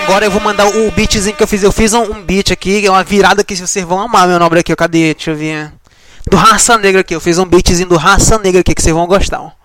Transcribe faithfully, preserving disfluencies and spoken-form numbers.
agora eu vou mandar o beatzinho que eu fiz. Eu fiz um, um beat aqui, é uma virada que vocês vão amar, meu nobre aqui. Cadê? Deixa eu ver. Do Raça Negra aqui. Eu fiz um beatzinho do Raça Negra aqui que vocês vão gostar. Ó.